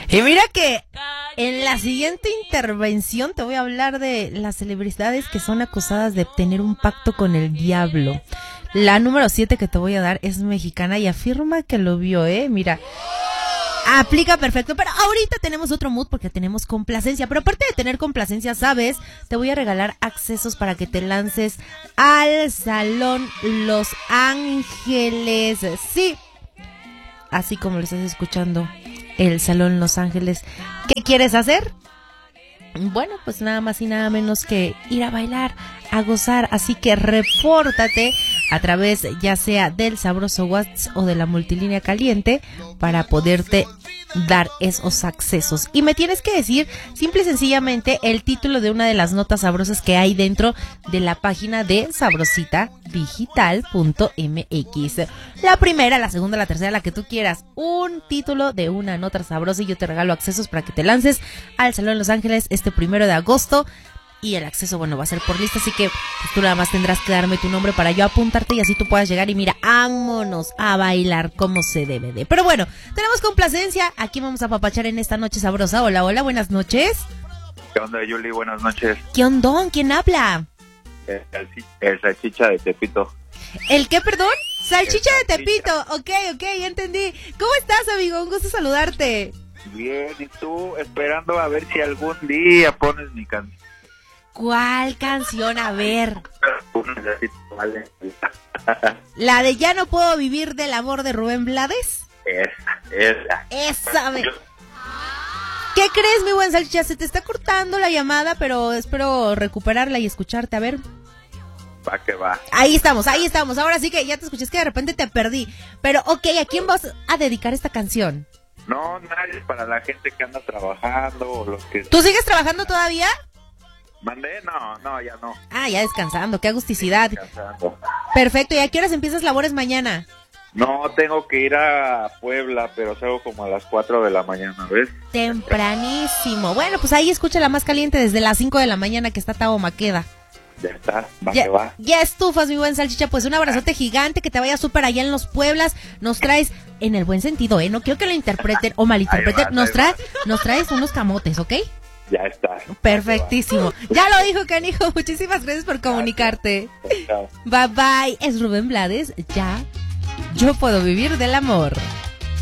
Y mira que en la siguiente intervención te voy a hablar de las celebridades que son acusadas de tener un pacto con el diablo. La número 7 que te voy a dar es mexicana y afirma que lo vio, mira. Aplica perfecto, pero ahorita tenemos otro mood porque tenemos complacencia. Pero aparte de tener complacencia, ¿sabes? Te voy a regalar accesos para que te lances al Salón Los Ángeles. Sí, así como lo estás escuchando, el Salón Los Ángeles. ¿Qué quieres hacer? Bueno, pues nada más y nada menos que ir a bailar, a gozar. Así que repórtate a través ya sea del Sabroso WhatsApp o de la multilínea caliente para poderte dar esos accesos. Y me tienes que decir simple y sencillamente el título de una de las notas sabrosas que hay dentro de la página de sabrositadigital.mx. La primera, la segunda, la tercera, la que tú quieras. Un título de una nota sabrosa y yo te regalo accesos para que te lances al Salón Los Ángeles este 1 de agosto. Y el acceso, bueno, va a ser por lista, así que pues, tú nada más tendrás que darme tu nombre para yo apuntarte y así tú puedas llegar y mira, vámonos a bailar como se debe de. Pero bueno, tenemos complacencia, aquí vamos a apapachar en esta noche sabrosa. Hola, hola, buenas noches. ¿Qué onda, Yuli? Buenas noches. ¿Qué ondón? ¿Quién habla? El salchicha de Tepito. ¿El qué, perdón? Salchicha de Tepito, ok, ya entendí. ¿Cómo estás, amigo? Un gusto saludarte. Bien, y tú esperando a ver si algún día pones mi canción. ¿Cuál canción? A ver. ¿La de Ya no puedo vivir del amor de Rubén Blades? Esa. ¿Qué crees, mi buen salchicha? Se te está cortando la llamada, pero espero recuperarla y escucharte. A ver. Va que va. Ahí estamos. Ahora sí que ya te escuché, es que de repente te perdí. Pero, ok, ¿a quién vas a dedicar esta canción? No, nadie, para la gente que anda trabajando o los que... ¿Tú sigues trabajando todavía? ¿Mandé? No, ya no. Ah, ya descansando, qué agusticidad. Descansando. Perfecto, ¿y a qué horas empiezas labores mañana? No, tengo que ir a Puebla, pero salgo como a las 4 de la mañana, ¿ves? Tempranísimo. Bueno, pues ahí escucha la más caliente desde las 5 de la mañana que está Tabomaqueda. Ya está, que va. Ya estufas, mi buen salchicha, pues un abrazote gigante, que te vaya súper allá en los Pueblas. Nos traes, en el buen sentido, no quiero que lo interpreten o malinterpreten, nos traes unos camotes, ¿ok? Ya está. Perfectísimo. Ya lo dijo, canijo. Muchísimas gracias por comunicarte. Chao. Bye bye. Es Rubén Blades. Ya. Yo puedo vivir del amor.